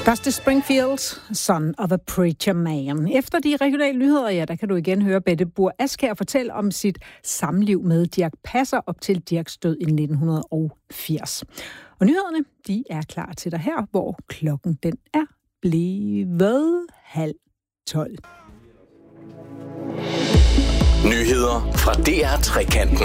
Dusty Springfield, Son of a Preacher Man. Efter de regionale nyheder, ja, der kan du igen høre Bette Buhr Askjær fortælle om sit samliv med Dirch Passer op til Dirchs død i 1980. Og nyhederne, de er klar til dig her, hvor klokken den er blevet 11:30. Nyheder fra DR Trekanten.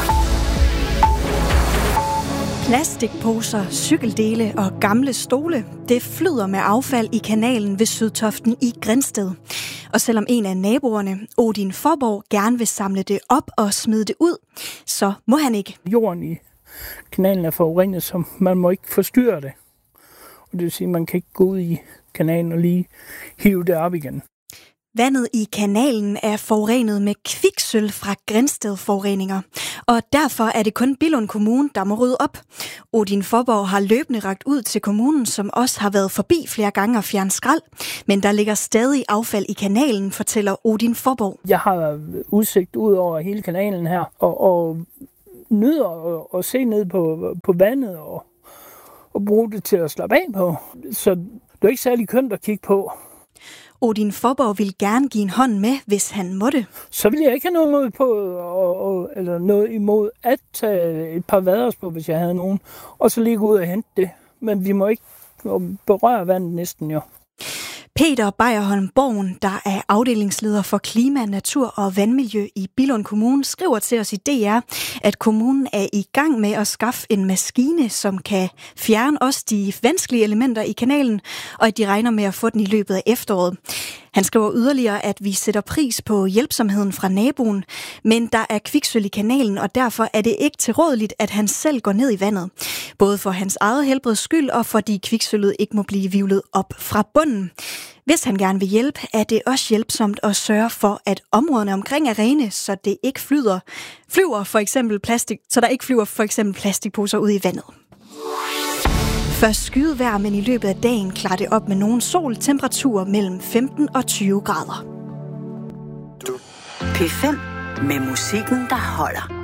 Plastikposer, cykeldele og gamle stole, det flyder med affald i kanalen ved Sydtoften i Grindsted. Og selvom en af naboerne, Odin Forborg, gerne vil samle det op og smide det ud, så må han ikke. Jorden i kanalen er forurenet, så man må ikke forstyrre det. Og det vil sige, at man kan ikke gå ud i kanalen og lige hive det op igen. Vandet i kanalen er forurenet med kviksølv fra Grindsted Forureninger, og derfor er det kun Billund Kommune, der må rydde op. Odin Forborg har løbende rakt ud til kommunen, som også har været forbi flere gange og fjernet skrald, men der ligger stadig affald i kanalen, fortæller Odin Forborg. Jeg har udsigt ud over hele kanalen her, og nyder at se ned på vandet og bruge det til at slappe af på. Så det er ikke særlig kønt at kigge på. Odin Forborg vil gerne give en hånd med, hvis han måtte. Så vil jeg ikke have noget imod på, eller noget imod at tage et par vaders på, hvis jeg havde nogen, og så lige gå ud og hente det. Men vi må ikke berøre vandet næsten jo. Peter Bejerholm Borgen, der er afdelingsleder for klima, natur og vandmiljø i Billund Kommune, skriver til os i DR, at kommunen er i gang med at skaffe en maskine, som kan fjerne også de vanskelige elementer i kanalen, og at de regner med at få den i løbet af efteråret. Han skriver yderligere, at vi sætter pris på hjælpsomheden fra naboen, men der er kviksølv i kanalen, og derfor er det ikke tilrådeligt, at han selv går ned i vandet. Både for hans eget helbreds skyld, og fordi kviksølvet ikke må blive hvirvlet op fra bunden. Hvis han gerne vil hjælpe, er det også hjælpsomt at sørge for, at områderne omkring er rene, så det ikke flyver for eksempel plastikposer ud i vandet. Først skyet vejr, men i løbet af dagen klarer det op med nogen sol, temperaturer mellem 15 og 20 grader. P5 med musikken, der holder.